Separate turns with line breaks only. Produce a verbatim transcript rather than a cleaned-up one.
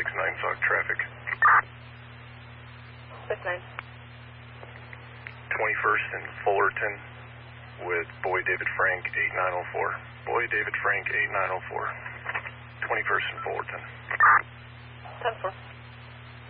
six nine Sauk traffic.
six nine.
twenty-first and Fullerton with Boy David Frank eight nine oh four. Boy David Frank eight nine oh four. twenty-first and Fullerton.
ten four.